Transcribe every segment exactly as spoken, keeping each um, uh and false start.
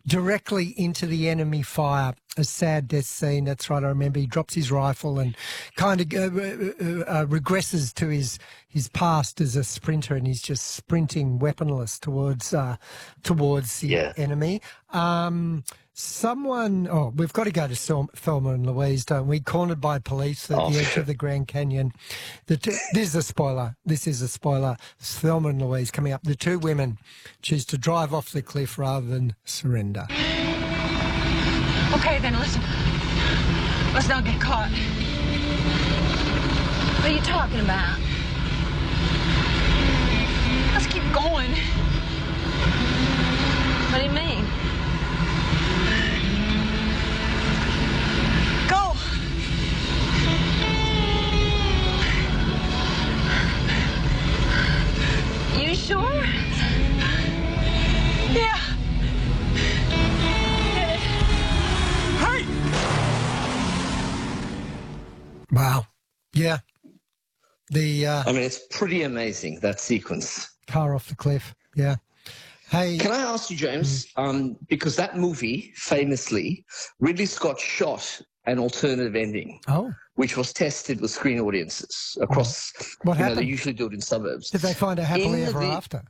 directly into the enemy fire. A sad death scene. That's right. I remember he drops his rifle and kind of uh, uh, uh, regresses to his his past as a sprinter, and he's just sprinting weaponless towards uh, towards the Yeah. enemy. Um, someone. Oh, we've got to go to Sel- Thelma and Louise, don't we? Cornered by police at Oh, the edge of the Grand Canyon. The two, this is a spoiler. This is a spoiler. Thelma and Louise coming up. The two women choose to drive off the cliff rather than surrender. Okay, then listen. Let's not get caught. What are you talking about? Let's keep going. What do you mean? Go. You sure? Yeah. Hurry! Wow. Yeah. The uh, I mean, it's pretty amazing, that sequence. car off the cliff. Yeah. Hey. Can I ask you, James, Mm. um, because that movie, famously, Ridley Scott shot an alternative ending, Oh. which was tested with screen audiences across, What you know, happened? they usually do it in suburbs. Did they find a happily In ever the- after?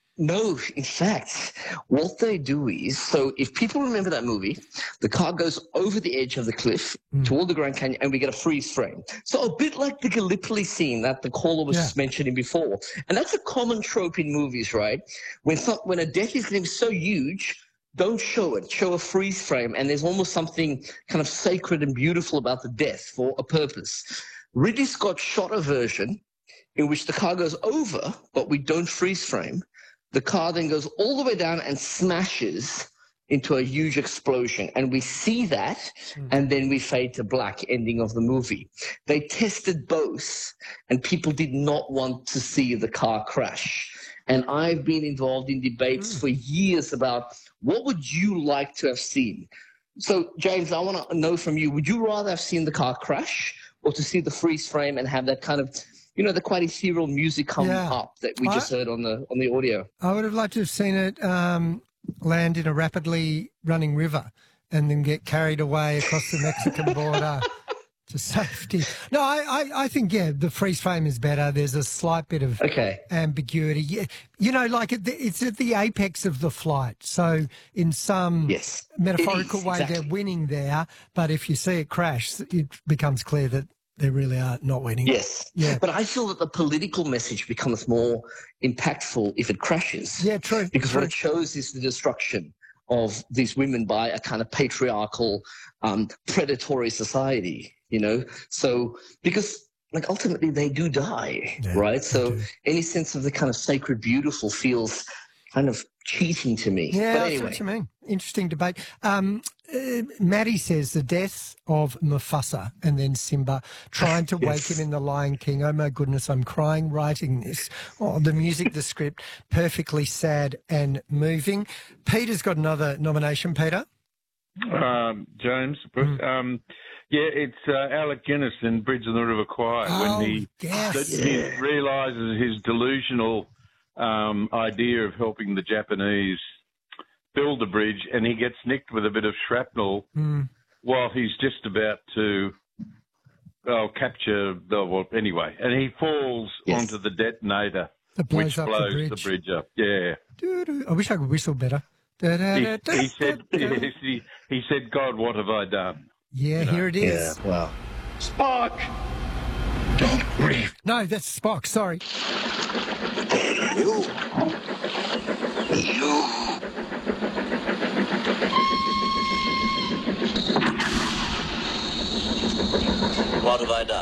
No, in fact, what they do is, so if people remember that movie, the car goes over the edge of the cliff Mm. toward the Grand Canyon, and we get a freeze frame. So a bit like the Gallipoli scene that the caller was Yeah. just mentioning before. And that's a common trope in movies, right? When some, when a death is going to be so huge, don't show it. Show a freeze frame, and there's almost something kind of sacred and beautiful about the death for a purpose. Ridley Scott shot a version in which the car goes over, but we don't freeze frame. The car then goes all the way down and smashes into a huge explosion. And we see that, and then we fade to black, ending of the movie. They tested both, and people did not want to see the car crash. And I've been involved in debates for years about what would you like to have seen? So, James, I want to know from you, would you rather have seen the car crash or to see the freeze frame and have that kind of, you know, the quite ethereal music come Yeah. up that we just I- heard on the on the audio? I would have liked to have seen it um, land in a rapidly running river and then get carried away across the Mexican border to safety. No, I, I, I think, yeah, the freeze frame is better. There's a slight bit of Okay. ambiguity. Yeah, you know, like it, it's at the apex of the flight. So in some Yes. metaphorical It is, way, exactly. they're winning there. But if you see it crash, it becomes clear that they really are not winning. Yes. Yeah. But I feel that the political message becomes more impactful if it crashes. Yeah, true. Because true. what it shows is the destruction of these women by a kind of patriarchal, um, predatory society, you know? So, because like ultimately they do die, Yeah, right? they So do. any sense of the kind of sacred beautiful feels kind of cheating to me. Yeah, But I see anyway. what you mean. Interesting debate. Um, uh, Maddie says the death of Mufasa and then Simba trying to wake Yes. him in The Lion King. Oh my goodness, I'm crying writing this. Oh, the music, the script, perfectly sad and moving. Peter's got another nomination, Peter. Um, James, Mm. um, yeah, it's uh, Alec Guinness in Bridge on the River Kwai Oh, when he, yes. he realises his delusional um, idea of helping the Japanese build the bridge, and he gets nicked with a bit of shrapnel Mm. while he's just about to well, capture the well, anyway, and he falls Yes. onto the detonator, That blows which up the blows bridge. the bridge up. Yeah. Doo-doo. I wish I could whistle better. He, Da-da-da-da-da-da. he said, yes, he, he said, God, what have I done? Yeah, you know. here it Yeah, is. wow. Spock! Don't grieve. No, that's Spock. Sorry. You. You. What have I done?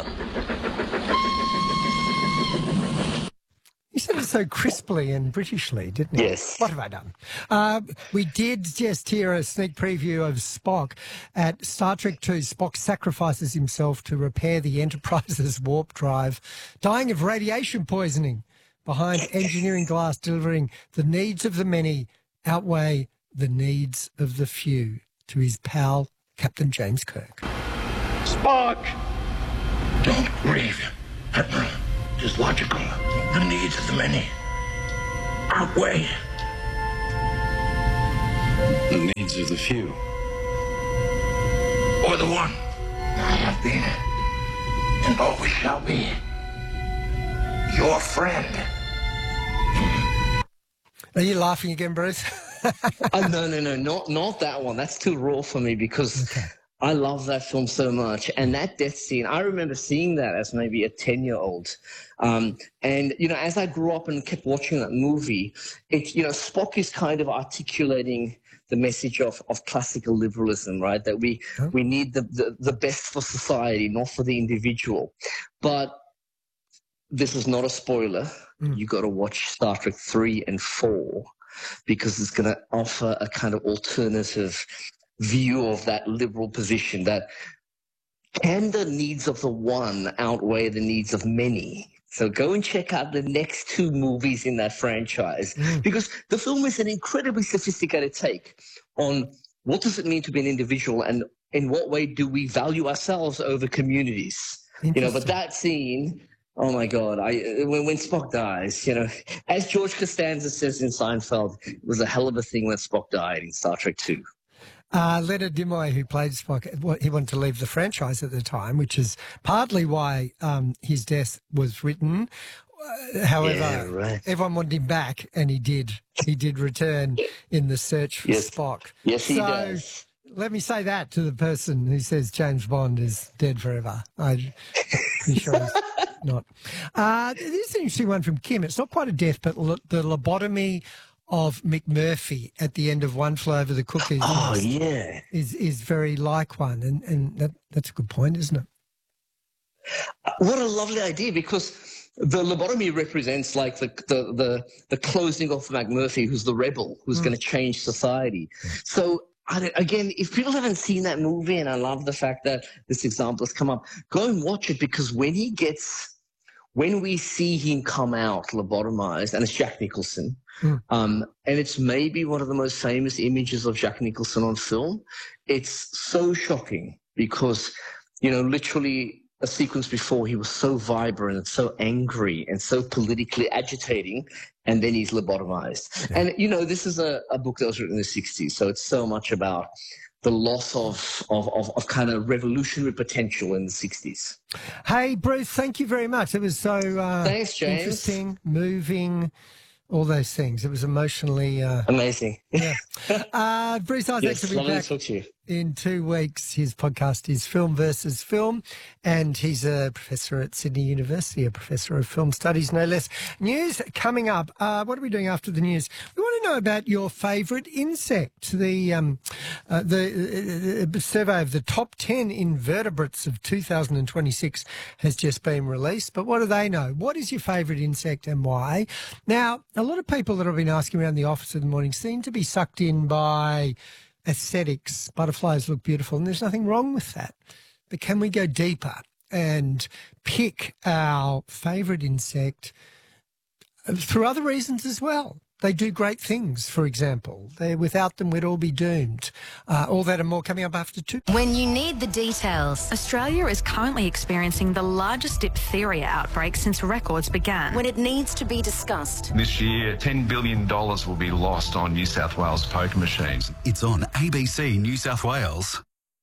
He said it so crisply and Britishly, didn't he? Yes. What have I done? Uh, we did just hear a sneak preview of Spock at Star Trek two. Spock sacrifices himself to repair the Enterprise's warp drive, dying of radiation poisoning behind engineering glass, delivering the needs of the many outweigh the needs of the few to his pal, Captain James Kirk. Spock! Don't grieve, Admiral. It is logical. The needs of the many outweigh The needs of the few. Or the one. I have been, and always shall be, your friend. Are you laughing again, Bruce? Oh, no, no, no, not not that one. That's too raw for me because Okay. I love that film so much. And that death scene, I remember seeing that as maybe a ten-year-old. Um, and, you know, as I grew up and kept watching that movie, it, you know, Spock is kind of articulating the message of, of classical liberalism, right? That we, Oh. we need the, the, the best for society, not for the individual. But this is not a spoiler. Mm. You got to watch Star Trek three and four because it's going to offer a kind of alternative view of that liberal position that can the needs of the one outweigh the needs of many. So go and check out the next two movies in that franchise Mm. because the film is an incredibly sophisticated take on what does it mean to be an individual and in what way do we value ourselves over communities. You know, but Interesting. that scene, oh my God, I when, when Spock dies, you know, as George Costanza says in Seinfeld, it was a hell of a thing when Spock died in Star Trek two. Uh, Leonard Nimoy, who played Spock, what- he wanted to leave the franchise at the time, which is partly why um, his death was written. Uh, however, Yeah, right. everyone wanted him back, and he did. He did return in the search for Yes. Spock. Yes, he so, does. Let me say that to the person who says James Bond is dead forever. I'm pretty sure he's not. Uh, this is an interesting one from Kim. It's not quite a death, but lo- the lobotomy of McMurphy at the end of One Flew Over the Cuckoo's Oh, Nest yeah. is is very like one, and and that that's a good point, isn't it? What a lovely idea because the lobotomy represents like the the the, the closing of McMurphy, who's the rebel, who's going to change society. So I don't- again, if people haven't seen that movie, and I love the fact that this example has come up, go and watch it because when he gets, when we see him come out lobotomized, and it's Jack Nicholson, Mm. um, and it's maybe one of the most famous images of Jack Nicholson on film. It's so shocking because, you know, literally a sequence before he was so vibrant and so angry and so politically agitating, and then he's lobotomized. And, you know, this is a, a book that was written in the sixties, so it's so much about the loss of, of, of, of kind of revolutionary potential in the sixties. Hey, Bruce, thank you very much. It was so uh, Thanks, James. interesting, moving, all those things. It was emotionally. Uh, Amazing. yeah. Uh, Bruce Isaacs Yes, will be lovely back to talk to you. in two weeks. His podcast is Film versus Film, and he's a professor at Sydney University, a professor of film studies, no less. News coming up. Uh, what are we doing after the news? We want to know about your favourite insect. The um, uh, the uh, uh, survey of the top ten invertebrates of two thousand twenty-six has just been released. But what do they know? What is your favourite insect and why? Now, a lot of people that I've been asking around the office in the morning seem to be sucked in by aesthetics. Butterflies look beautiful, and there's nothing wrong with that. But can we go deeper and pick our favourite insect through other reasons as well? They do great things, for example. They, without them, we'd all be doomed. Uh, all that and more coming up after two. When you need the details, Australia is currently experiencing the largest diphtheria outbreak since records began. When it needs to be discussed. This year, ten billion dollars will be lost on New South Wales poker machines. It's on A B C New South Wales.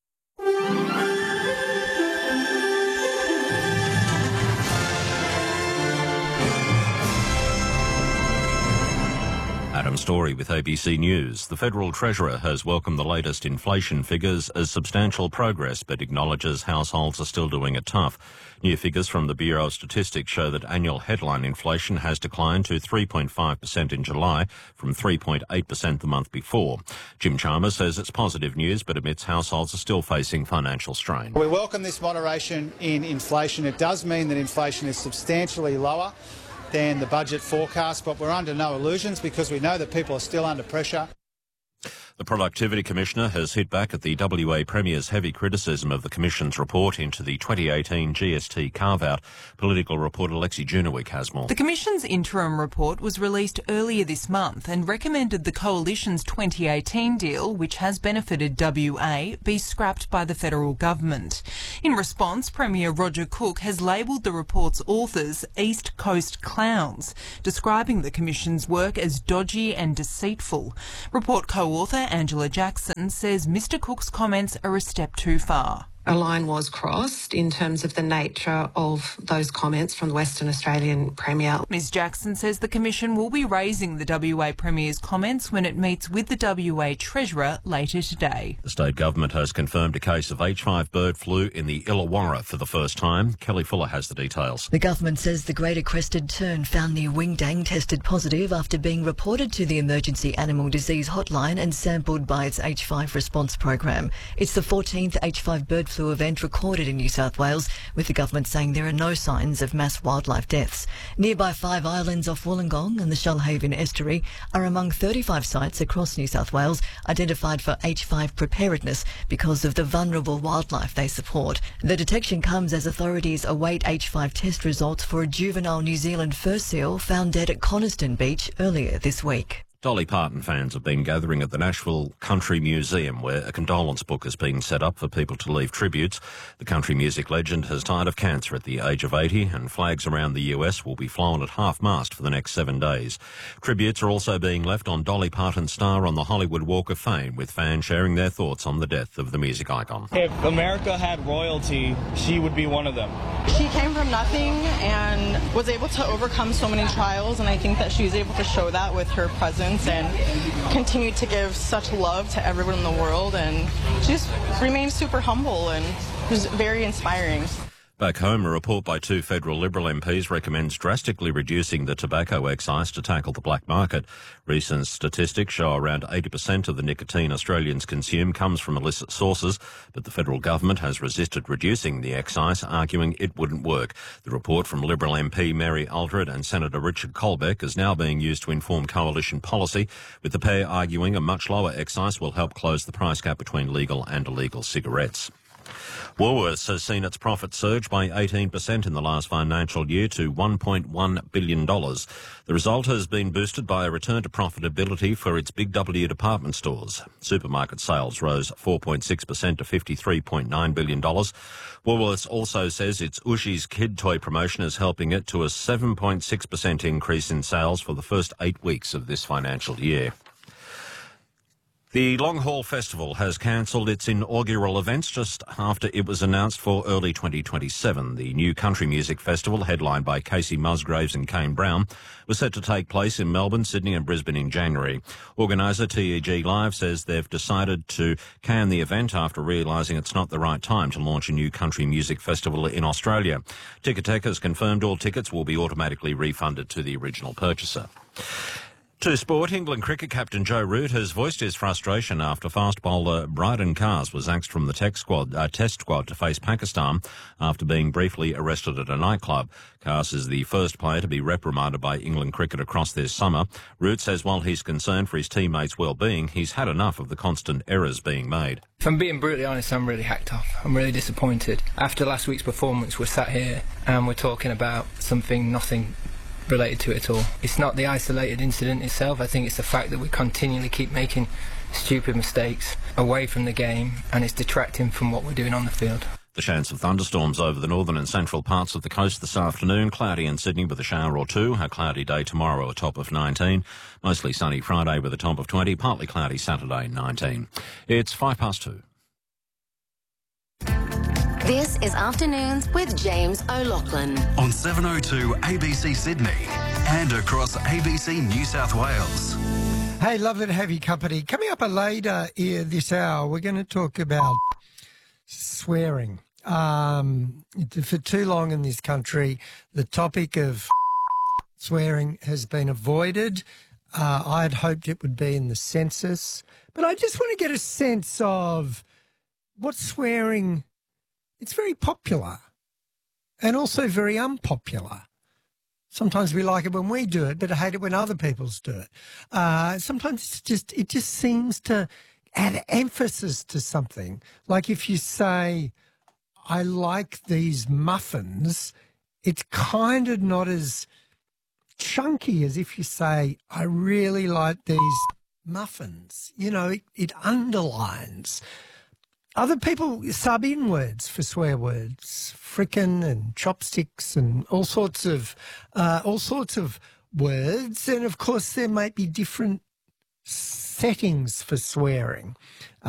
Adam Story with A B C News. The Federal Treasurer has welcomed the latest inflation figures as substantial progress, but acknowledges households are still doing it tough. New figures from the Bureau of Statistics show that annual headline inflation has declined to three point five percent in July from three point eight percent the month before. Jim Chalmers says it's positive news, but admits households are still facing financial strain. We welcome this moderation in inflation. It does mean that inflation is substantially lower than the budget forecast, but we're under no illusions because we know that people are still under pressure. The Productivity Commissioner has hit back at the W A Premier's heavy criticism of the Commission's report into the twenty eighteen G S T carve-out. Political reporter Lexi Junowick has more. The Commission's interim report was released earlier this month and recommended the Coalition's twenty eighteen deal, which has benefited W A, be scrapped by the federal government. In response, Premier Roger Cook has labelled the report's authors East Coast clowns, describing the Commission's work as dodgy and deceitful. Report co-author Lawyer Angela Jackson says Mr Cook's comments are a step too far. A line was crossed in terms of the nature of those comments from the Western Australian Premier. Ms Jackson says the Commission will be raising the W A Premier's comments when it meets with the W A Treasurer later today. The state government has confirmed a case of H five bird flu in the Illawarra for the first time. Kelly Fuller has the details. The government says the greater crested tern found near Wingdang tested positive after being reported to the Emergency Animal Disease Hotline and sampled by its H five response program. It's the fourteenth H five bird flu event recorded in New South Wales, with the government saying there are no signs of mass wildlife deaths. Nearby five islands off Wollongong and the Shoalhaven Estuary are among thirty-five sites across New South Wales identified for H five preparedness because of the vulnerable wildlife they support. The detection comes as authorities await H five test results for a juvenile New Zealand fur seal found dead at Coniston Beach earlier this week. Dolly Parton fans have been gathering at the Nashville Country Museum, where a condolence book has been set up for people to leave tributes. The country music legend has died of cancer at the age of eighty, and flags around the U S will be flown at half-mast for the next seven days. Tributes are also being left on Dolly Parton's star on the Hollywood Walk of Fame, with fans sharing their thoughts on the death of the music icon. If America had royalty, she would be one of them. She came from nothing and was able to overcome so many trials, and I think that she was able to show that with her presence and continue to give such love to everyone in the world, and she just remains super humble and was very inspiring. Back home, a report by two federal Liberal M Ps recommends drastically reducing the tobacco excise to tackle the black market. Recent statistics show around eighty percent of the nicotine Australians consume comes from illicit sources, but the federal government has resisted reducing the excise, arguing it wouldn't work. The report from Liberal M P Mary Aldred and Senator Richard Colbeck is now being used to inform coalition policy, with the pair arguing a much lower excise will help close the price gap between legal and illegal cigarettes. Woolworths has seen its profits surge by eighteen percent in the last financial year to one point one billion dollars. The result has been boosted by a return to profitability for its Big W department stores. Supermarket sales rose four point six percent to fifty-three point nine billion dollars. Woolworths also says its Ooshies kid toy promotion is helping it to a seven point six percent increase in sales for the first eight weeks of this financial year. The Long Haul Festival has cancelled its inaugural events just after it was announced for early twenty twenty-seven. The new country music festival, headlined by Casey Musgraves and Kane Brown, was set to take place in Melbourne, Sydney and Brisbane in January. Organiser T E G Live says they've decided to can the event after realising it's not the right time to launch a new country music festival in Australia. Ticketek has confirmed all tickets will be automatically refunded to the original purchaser. To sport, England cricket captain Joe Root has voiced his frustration after fast bowler Bryden Cars was axed from the tech squad, uh, test squad to face Pakistan after being briefly arrested at a nightclub. Cars is the first player to be reprimanded by England cricket across this summer. Root says while he's concerned for his teammates' well-being, he's had enough of the constant errors being made. If I'm being brutally honest, I'm really hacked off. I'm really disappointed. After last week's performance, we're sat here and we're talking about something nothing related to it at all. It's not the isolated incident itself. I think it's the fact that we continually keep making stupid mistakes away from the game, and it's detracting from what we're doing on the field. The chance of thunderstorms over the northern and central parts of the coast this afternoon. Cloudy in Sydney with a shower or two. A cloudy day tomorrow, a top of nineteen. Mostly sunny Friday with a top of twenty. Partly cloudy Saturday, nineteen. It's five past two. This is Afternoons with James O'Loughlin. On seven oh two A B C Sydney and across A B C New South Wales. Hey, lovely to have you company. Coming up later here this hour, we're going to talk about swearing. Um, for too long in this country, the topic of swearing has been avoided. Uh, I'd hoped it would be in the census. But I just want to get a sense of what swearing... It's very popular and also very unpopular. Sometimes we like it when we do it, but I hate it when other people do it. Uh, sometimes it's just it just seems to add emphasis to something. Like if you say, I like these muffins, it's kind of not as chunky as if you say, I really like these muffins. You know, it, it underlines. Other people sub in words for swear words, frickin' and chopsticks and all sorts of uh, all sorts of words. And of course, there might be different settings for swearing.